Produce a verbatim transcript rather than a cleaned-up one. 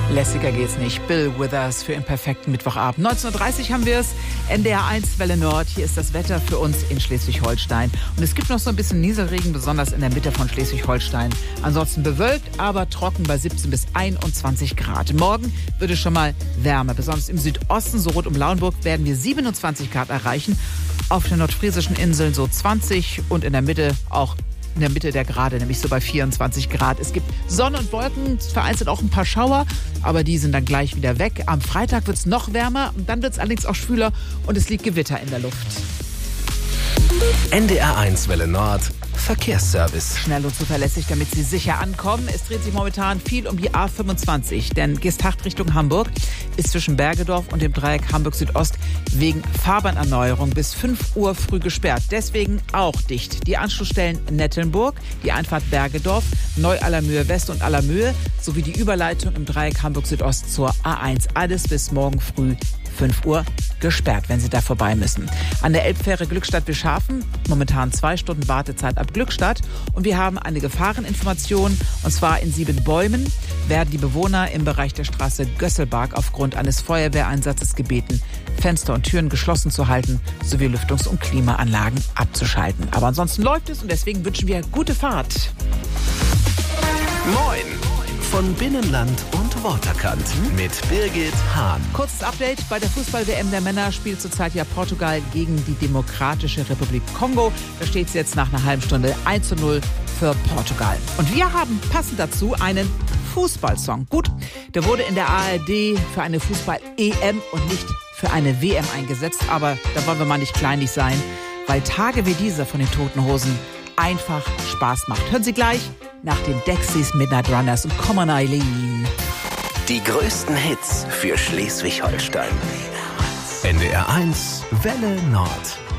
Lässiger geht's nicht. Bill Withers für Imperfekten Mittwochabend. neunzehn Uhr dreißig haben wir es. N D R eins Welle Nord. Hier ist das Wetter für uns in Schleswig-Holstein. Und es gibt noch so ein bisschen Nieselregen, besonders in der Mitte von Schleswig-Holstein. Ansonsten bewölkt, aber trocken bei siebzehn bis einundzwanzig Grad. Morgen wird es schon mal wärmer. Besonders im Südosten, so rund um Lauenburg, werden wir siebenundzwanzig Grad erreichen. Auf den nordfriesischen Inseln so zwanzig und in der Mitte auch in der Mitte der Grade, nämlich so bei vierundzwanzig Grad. Es gibt Sonne und Wolken, vereinzelt auch ein paar Schauer, aber die sind dann gleich wieder weg. Am Freitag wird es noch wärmer und dann wird es allerdings auch schwüler und es liegt Gewitter in der Luft. N D R eins Welle Nord Verkehrsservice. Schnell und zuverlässig, damit Sie sicher ankommen. Es dreht sich momentan viel um die A fünfundzwanzig, denn Geesthacht Richtung Hamburg ist zwischen Bergedorf und dem Dreieck Hamburg Südost wegen Fahrbahnerneuerung bis fünf Uhr früh gesperrt. Deswegen auch dicht. Die Anschlussstellen Nettelnburg, die Einfahrt Bergedorf, Neu-Allermühe West und Allermühe sowie die Überleitung im Dreieck Hamburg Südost zur A eins. Alles bis morgen früh fünf Uhr gesperrt, wenn Sie da vorbei müssen. An der Elbfähre Glückstadt-Wischhafen momentan zwei Stunden Wartezeit ab Glückstadt. Und wir haben eine Gefahreninformation, und zwar in Siebenbäumen werden die Bewohner im Bereich der Straße Gösselbark aufgrund eines Feuerwehreinsatzes gebeten, Fenster und Türen geschlossen zu halten, sowie Lüftungs- und Klimaanlagen abzuschalten. Aber ansonsten läuft es und deswegen wünschen wir gute Fahrt. Moin von Binnenland und Waterkant mit Birgit Hahn. Kurzes Update. Bei der Fußball-W M der Männer spielt zurzeit ja Portugal gegen die Demokratische Republik Kongo. Da steht es jetzt nach einer halben Stunde eins zu null für Portugal. Und wir haben passend dazu einen Fußballsong. Gut, der wurde in der A R D für eine Fußball-E M und nicht für eine W M eingesetzt. Aber da wollen wir mal nicht kleinlich sein, weil Tage wie diese von den Toten Hosen einfach Spaß macht. Hören Sie gleich nach den Dexys, Midnight Runners und Come on Eileen. Die größten Hits für Schleswig-Holstein. N D R eins Welle Nord.